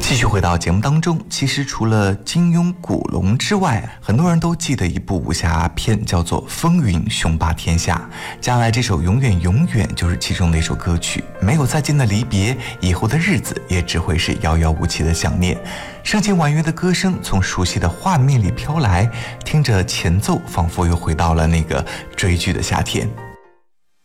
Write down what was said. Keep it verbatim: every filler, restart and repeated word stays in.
继续回到节目当中，其实除了金庸、古龙之外，很多人都记得一部武侠片，叫做《风云雄霸天下》。接下来这首《永远永远》就是其中的一首歌曲。没有再见的离别，以后的日子也只会是遥遥无期的想念。深情婉约的歌声从熟悉的画面里飘来，听着前奏，仿佛又回到了那个追剧的夏天。